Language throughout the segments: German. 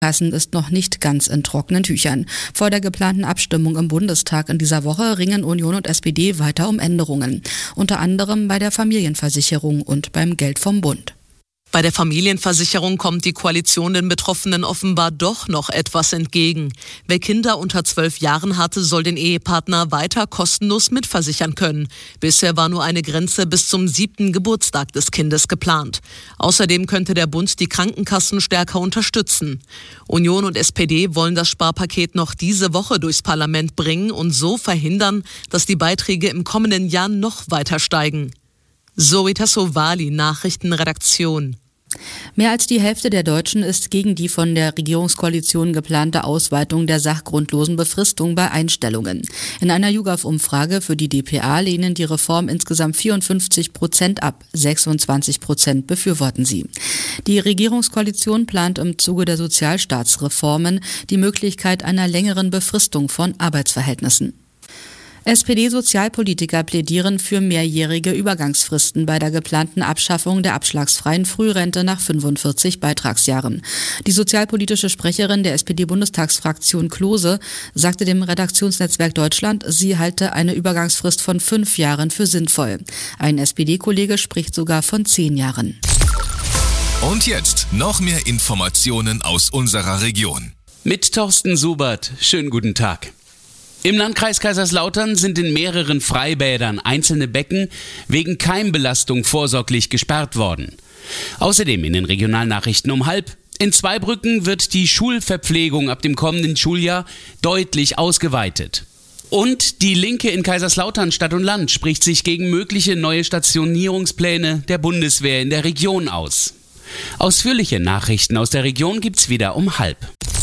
ist noch nicht ganz in trockenen Tüchern. Vor der geplanten Abstimmung im Bundestag in dieser Woche ringen Union und SPD weiter um Änderungen. Unter anderem bei der Familienversicherung und beim Geld vom Bund. Bei der Familienversicherung kommt die Koalition den Betroffenen offenbar doch noch etwas entgegen. Wer Kinder unter 12 Jahren hatte, soll den Ehepartner weiter kostenlos mitversichern können. Bisher war nur eine Grenze bis zum 7. Geburtstag des Kindes geplant. Außerdem könnte der Bund die Krankenkassen stärker unterstützen. Union und SPD wollen das Sparpaket noch diese Woche durchs Parlament bringen und so verhindern, dass die Beiträge im kommenden Jahr noch weiter steigen. Zoe Tassovali, Nachrichtenredaktion. Mehr als die Hälfte der Deutschen ist gegen die von der Regierungskoalition geplante Ausweitung der sachgrundlosen Befristung bei Einstellungen. In einer YouGov-Umfrage für die dpa lehnen die Reform insgesamt 54% ab, 26% befürworten sie. Die Regierungskoalition plant im Zuge der Sozialstaatsreformen die Möglichkeit einer längeren Befristung von Arbeitsverhältnissen. SPD-Sozialpolitiker plädieren für mehrjährige Übergangsfristen bei der geplanten Abschaffung der abschlagsfreien Frührente nach 45 Beitragsjahren. Die sozialpolitische Sprecherin der SPD-Bundestagsfraktion Klose sagte dem Redaktionsnetzwerk Deutschland, sie halte eine Übergangsfrist von 5 Jahren für sinnvoll. Ein SPD-Kollege spricht sogar von 10 Jahren. Und jetzt noch mehr Informationen aus unserer Region. Mit Thorsten Subert. Schönen guten Tag. Im Landkreis Kaiserslautern sind in mehreren Freibädern einzelne Becken wegen Keimbelastung vorsorglich gesperrt worden. Außerdem in den Regionalnachrichten um 12:30: In Zweibrücken wird die Schulverpflegung ab dem kommenden Schuljahr deutlich ausgeweitet. Und die Linke in Kaiserslautern Stadt und Land spricht sich gegen mögliche neue Stationierungspläne der Bundeswehr in der Region aus. Ausführliche Nachrichten aus der Region gibt's wieder um 12:30.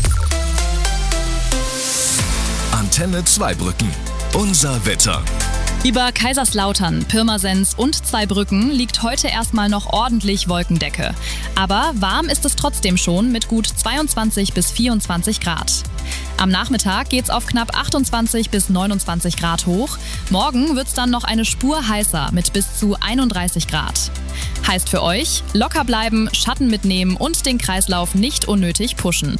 Antenne Zweibrücken. Unser Wetter. Über Kaiserslautern, Pirmasens und Zweibrücken liegt heute erstmal noch ordentlich Wolkendecke. Aber warm ist es trotzdem schon mit gut 22 bis 24 Grad. Am Nachmittag geht's auf knapp 28 bis 29 Grad hoch. Morgen wird's dann noch eine Spur heißer mit bis zu 31 Grad. Heißt für euch, locker bleiben, Schatten mitnehmen und den Kreislauf nicht unnötig pushen.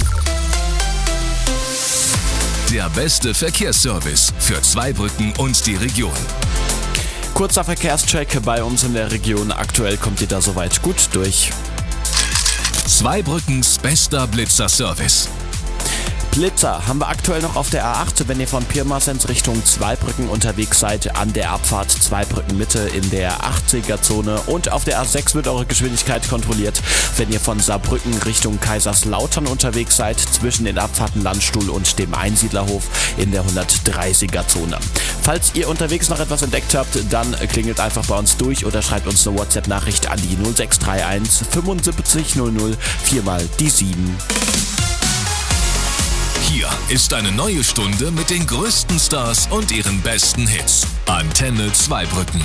Der beste Verkehrsservice für Zweibrücken und die Region. Kurzer Verkehrscheck bei uns in der Region. Aktuell kommt ihr da soweit gut durch. Zweibrückens bester Blitzer-Service. Blitzer haben wir aktuell noch auf der A8, wenn ihr von Pirmasens Richtung Zweibrücken unterwegs seid, an der Abfahrt Zweibrücken Mitte in der 80er-Zone. Und auf der A6 wird eure Geschwindigkeit kontrolliert, wenn ihr von Saarbrücken Richtung Kaiserslautern unterwegs seid, zwischen den Abfahrten Landstuhl und dem Einsiedlerhof in der 130er-Zone. Falls ihr unterwegs noch etwas entdeckt habt, dann klingelt einfach bei uns durch oder schreibt uns eine WhatsApp-Nachricht an die 0631 75 00 4 mal die 7. Hier ist eine neue Stunde mit den größten Stars und ihren besten Hits. Antenne Zweibrücken.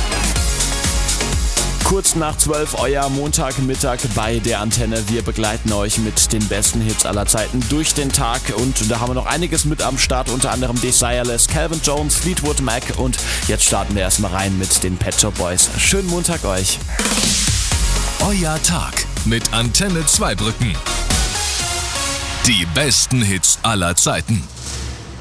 Kurz nach 12, euer Montagmittag bei der Antenne. Wir begleiten euch mit den besten Hits aller Zeiten durch den Tag. Und da haben wir noch einiges mit am Start, unter anderem Desireless, Calvin Jones, Fleetwood Mac. Und jetzt starten wir erstmal rein mit den Pet Shop Boys. Schönen Montag euch. Euer Tag mit Antenne Zweibrücken. Die besten Hits aller Zeiten.